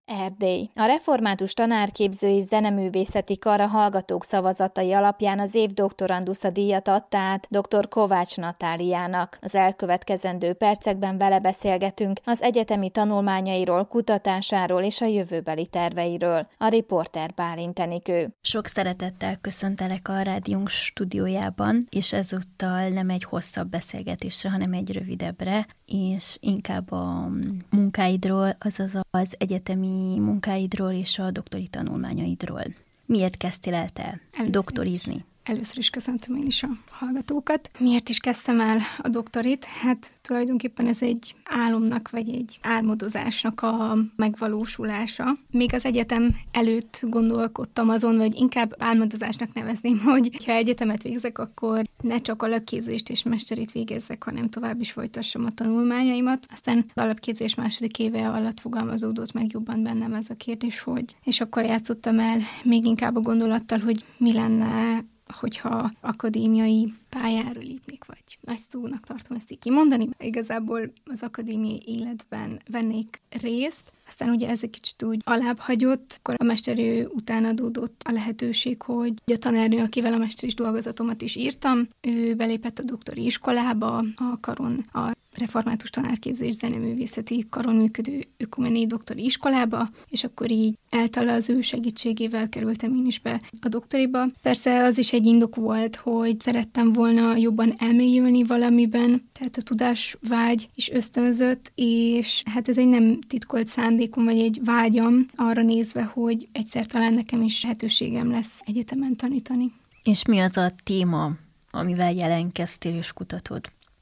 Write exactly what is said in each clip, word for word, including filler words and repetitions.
Erdély. A református tanárképző és zeneművészeti kar a hallgatók szavazatai alapján az év doktorandusza díjat adta át dr. Kovács Natáliának. Az elkövetkezendő percekben vele beszélgetünk az egyetemi tanulmányairól, kutatásáról és a jövőbeli terveiről. A riporter Bálint Enikő. Sok szeretettel köszöntelek a rádiónk stúdiójában, és ezúttal nem egy hosszabb beszélgetésre, hanem egy rövidebbre, és inkább a munkáidról, azaz az egyetemi munkáidról és a doktori tanulmányaidról. Miért kezdtél el te Először doktorizni? Először is köszöntöm én is a hallgatókat. Miért is kezdtem el a doktorit? Hát tulajdonképpen ez egy álomnak, vagy egy álmodozásnak a megvalósulása. Még az egyetem előtt gondolkodtam azon, vagy inkább álmodozásnak nevezném, hogy ha egyetemet végzek, akkor ne csak alapképzést és mesterét végezzek, hanem tovább is folytassam a tanulmányaimat. Aztán az alapképzés második éve alatt fogalmazódott meg jobban bennem ez a kérdés, hogy és akkor játszottam el még inkább a gondolattal, hogy mi lenne, hogyha akadémiai pályára lépnék, vagy nagy szónak tartom ezt így kimondani. Igazából az akadémiai életben vennék részt, aztán ugye ez egy kicsit úgy alább hagyott, akkor a mesterő után adódott a lehetőség, hogy a tanárnő, akivel a mesteris dolgozatomat is írtam, ő belépett a doktori iskolába, a karon, a református tanárképzés zeneművészeti karon működő ökumenei doktori iskolába, és akkor így általa az ő segítségével kerültem én is be a doktoriba. Persze az is egy indok volt, hogy szerettem volna jobban elmélyülni valamiben, tehát a tudásvágy is ösztönzött, és hát ez egy nem titkolt szándékom, vagy egy vágyam arra nézve, hogy egyszer talán nekem is lehetőségem lesz egyetemen tanítani. És mi az a téma, amivel jelentkeztél és kutatod?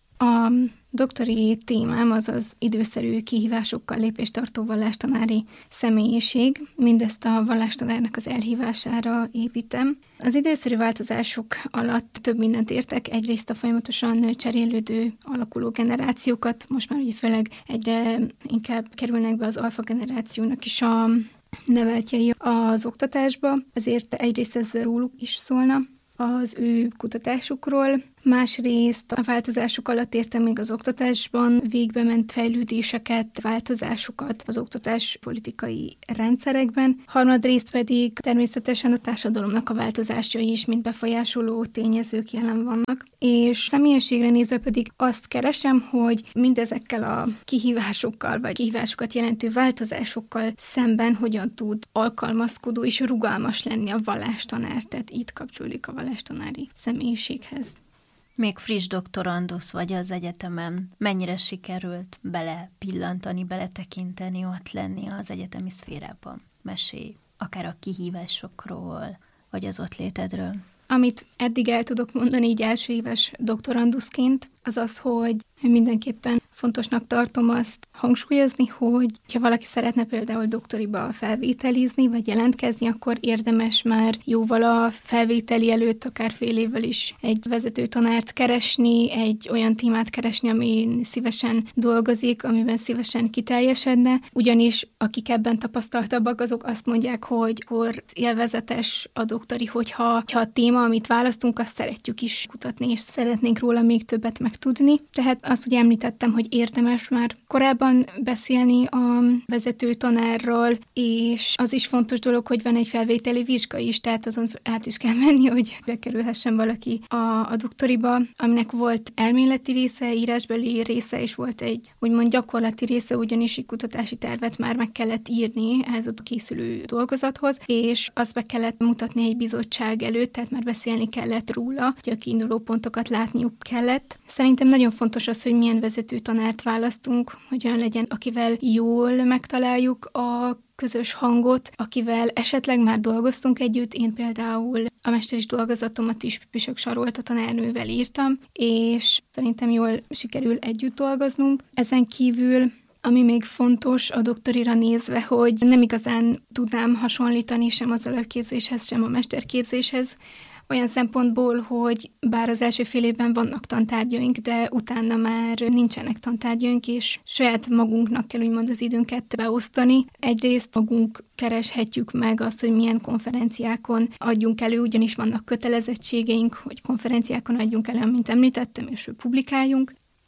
A doktori témám az az időszerű kihívásokkal lépéstartó vallástanári személyiség. Mindezt a vallástanárnak az elhívására építem. Az időszerű változások alatt több mindent értek. Egyrészt a folyamatosan cserélődő, alakuló generációkat. Most már ugye főleg egyre inkább kerülnek be az alfa generációnak is a neveltjei az oktatásba. Ezért egyrészt ez róluk is szólna, az ő kutatásukról. Másrészt a változások alatt értem még az oktatásban végbe ment fejlődéseket, változásokat az oktatás politikai rendszerekben. Harmadrészt pedig természetesen a társadalomnak a változásai is, mint befolyásoló tényezők jelen vannak. És személyiségre nézve pedig azt keresem, hogy mindezekkel a kihívásokkal, vagy kihívásokat jelentő változásokkal szemben hogyan tud alkalmazkodó és rugalmas lenni a vallástanár. Tehát itt kapcsolódik a vallástanári személyiséghez. Még friss doktorandusz vagy az egyetemen. Mennyire sikerült bele pillantani, beletekinteni, ott lenni az egyetemi szférában? Mesélj akár a kihívásokról, vagy az ott létedről. Amit eddig el tudok mondani így első éves doktoranduszként, az az, hogy mindenképpen fontosnak tartom azt hangsúlyozni, hogy ha valaki szeretne például doktoriba felvételizni, vagy jelentkezni, akkor érdemes már jóval a felvételi előtt, akár fél évvel is egy vezető tanárt keresni, egy olyan témát keresni, ami szívesen dolgozik, amiben szívesen kiteljesedne, ugyanis akik ebben tapasztaltabbak, azok azt mondják, hogy hor élvezetes a doktori, hogyha ha a téma, amit választunk, azt szeretjük is kutatni, és szeretnénk róla még többet megtudni. Tehát azt ugye említettem, hogy érdemes már korábban beszélni a vezető tanárral, és az is fontos dolog, hogy van egy felvételi vizsga is, tehát azon át is kell menni, hogy bekerülhessen valaki a, a doktoriba, aminek volt elméleti része, írásbeli része, és volt egy úgymond gyakorlati része, ugyanis egy kutatási tervet már meg kellett írni ehhez a készülő dolgozathoz, és azt be kellett mutatni egy bizottság előtt, tehát már beszélni kellett róla, hogy a kiinduló pontokat látniuk kellett. Szerintem nagyon fontos az, hogy milyen vezető tanárt választunk, hogy olyan legyen, akivel jól megtaláljuk a közös hangot, akivel esetleg már dolgoztunk együtt. Én például a mesteris dolgozatomat is Püspök Sarolta tanárnővel írtam, és szerintem jól sikerül együtt dolgoznunk. Ezen kívül ami még fontos a doktorira nézve, hogy nem igazán tudnám hasonlítani sem az alapképzéshez, sem a mesterképzéshez, olyan szempontból, hogy bár az első fél évben vannak tantárgyaink, de utána már nincsenek tantárgyaink, és saját magunknak kell úgymond az időnket beosztani. Egyrészt magunk kereshetjük meg azt, hogy milyen konferenciákon adjunk elő, ugyanis vannak kötelezettségeink, hogy konferenciákon adjunk elő, mint említettem, és publikáljunk.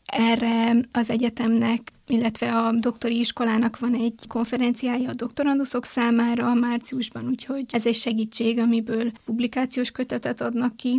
Erre az egyetemnek, illetve a doktori iskolának van egy konferenciája a doktoranduszok számára márciusban, úgyhogy ez egy segítség, amiből publikációs kötetet adnak ki,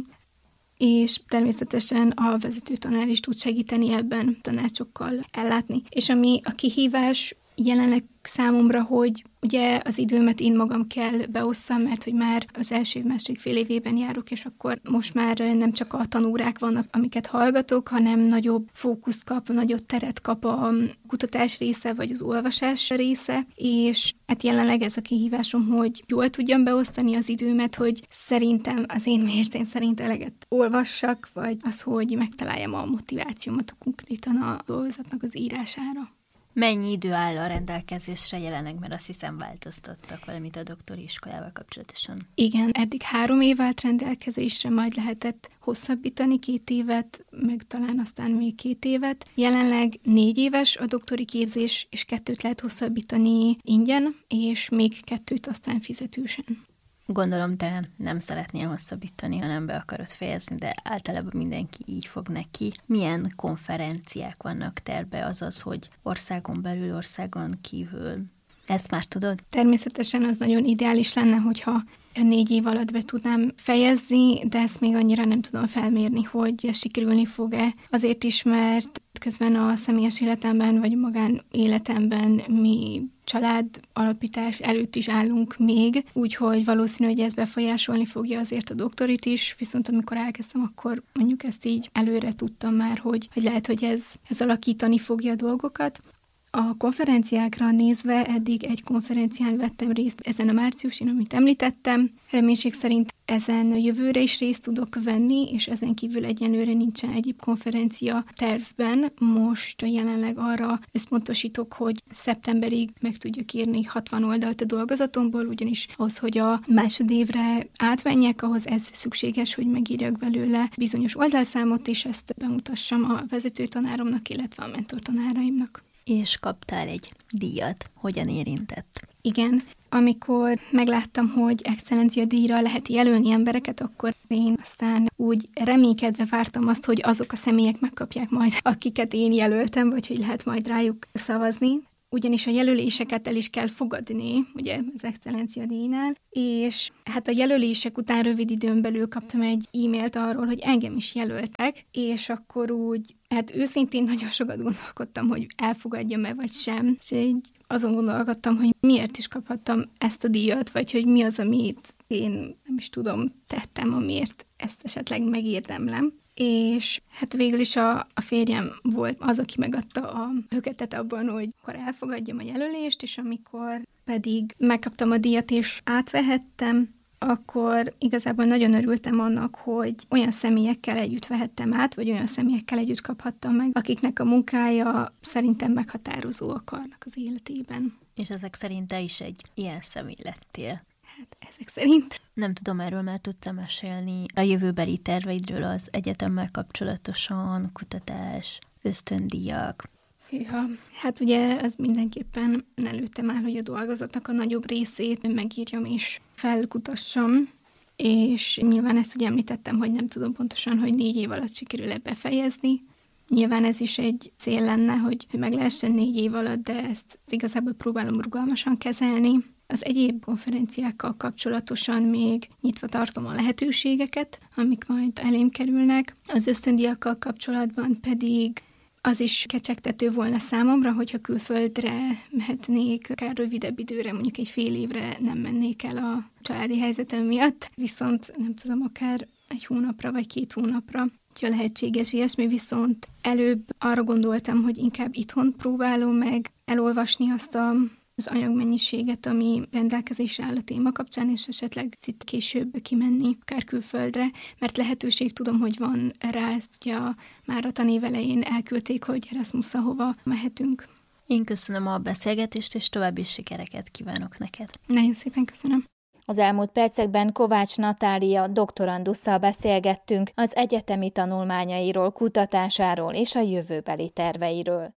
és természetesen a vezetőtanár is tud segíteni ebben, tanácsokkal ellátni. És ami a kihívás jelenleg számomra, hogy ugye az időmet én magam kell beosszam, mert hogy már az első második fél évében járok, és akkor most már nem csak a tanórák vannak, amiket hallgatok, hanem nagyobb fókusz kap, nagyobb teret kap a kutatás része, vagy az olvasás része, és hát jelenleg ez a kihívásom, hogy jól tudjam beosztani az időmet, hogy szerintem az én mércém szerint eleget olvassak, vagy az, hogy megtaláljam a motivációmat konkrétan a dolgozatnak az írására. Mennyi idő áll a rendelkezésre jelenleg, mert azt hiszem változtattak valamit a doktori iskolával kapcsolatosan? Igen, eddig három év állt rendelkezésre, majd lehetett hosszabbítani két évet, meg talán aztán még két évet. Jelenleg négy éves a doktori képzés, és kettőt lehet hosszabbítani ingyen, és még kettőt aztán fizetősen. Gondolom, te nem szeretnél hosszabbítani, hanem be akarod fejezni, de általában mindenki így fog neki. Milyen konferenciák vannak terve, azaz, hogy országon belül, országon kívül? Ezt már tudod? Természetesen az nagyon ideális lenne, hogyha négy év alatt be tudnám fejezni, de ezt még annyira nem tudom felmérni, hogy sikerülni fog-e. Azért is, mert közben a személyes életemben, vagy magán életemben mi család alapítás előtt is állunk még, úgyhogy valószínű, hogy ez befolyásolni fogja azért a doktorit is, viszont amikor elkezdtem, akkor mondjuk ezt így előre tudtam már, hogy, hogy lehet, hogy ez, ez alakítani fogja a dolgokat. A konferenciákra nézve eddig egy konferencián vettem részt ezen a márciusin, amit említettem. Reménység szerint ezen jövőre is részt tudok venni, és ezen kívül egyenlőre nincsen egyéb konferencia tervben. Most jelenleg arra összpontosítok, hogy szeptemberig meg tudjuk írni hatvan oldalt a dolgozatomból, ugyanis ahhoz, hogy a másodévre átmenjek, ahhoz ez szükséges, hogy megírjak belőle bizonyos oldalszámot, és ezt bemutassam a vezetőtanáromnak, illetve a mentortanáraimnak. És kaptál egy díjat. Hogyan érintett? Igen. Amikor megláttam, hogy excellencia díjra lehet jelölni embereket, akkor én aztán úgy reménykedve vártam azt, hogy azok a személyek megkapják majd, akiket én jelöltem, vagy hogy lehet majd rájuk szavazni. Ugyanis a jelöléseket el is kell fogadni, ugye az excellencia díjnál, és hát a jelölések után rövid időn belül kaptam egy e-mailt arról, hogy engem is jelöltek, és akkor úgy, hát őszintén nagyon sokat gondolkodtam, hogy elfogadjam-e vagy sem, és így azon gondolkodtam, hogy miért is kaphattam ezt a díjat, vagy hogy mi az, amit én nem is tudom, tettem, amiért ezt esetleg megérdemlem. És hát végül is a, a férjem volt az, aki megadta a höketet abban, hogy akkor elfogadjam a jelölést, és amikor pedig megkaptam a díjat és átvehettem, akkor igazából nagyon örültem annak, hogy olyan személyekkel együtt vehettem át, vagy olyan személyekkel együtt kaphattam meg, akiknek a munkája szerintem meghatározóak annak az életében. És ezek szerint te is egy ilyen személy lettél. Hát ezek szerint. Nem tudom, erről már tudtam mesélni. A jövőbeli terveidről az egyetemmel kapcsolatosan, kutatás, ösztöndíjak. Hűha, hát ugye az mindenképpen előttem áll, hogy a dolgozatnak a nagyobb részét megírjam és felkutassam, és nyilván ezt ugye említettem, hogy nem tudom pontosan, hogy négy év alatt sikerül-e befejezni. Nyilván ez is egy cél lenne, hogy meg lehessen négy év alatt, de ezt igazából próbálom rugalmasan kezelni. Az egyéb konferenciákkal kapcsolatosan még nyitva tartom a lehetőségeket, amik majd elém kerülnek. Az ösztöndíjakkal kapcsolatban pedig az is kecsegtető volna számomra, hogyha külföldre mehetnék, akár rövidebb időre, mondjuk egy fél évre nem mennék el a családi helyzetem miatt, viszont nem tudom, akár egy hónapra vagy két hónapra, hogyha lehetséges ilyesmi, viszont előbb arra gondoltam, hogy inkább itthon próbálom meg elolvasni azt a az anyagmennyiséget, ami rendelkezésre áll a téma kapcsán, és esetleg itt később kimenni, akár külföldre, mert lehetőség tudom, hogy van rá, ezt ugye a, már a tanév elején elküldték, hogy Erasmusszal hova mehetünk. Én köszönöm a beszélgetést, és további sikereket kívánok neked. Nagyon szépen köszönöm. Az elmúlt percekben Kovács Natália doktorandusszal beszélgettünk az egyetemi tanulmányairól, kutatásáról és a jövőbeli terveiről.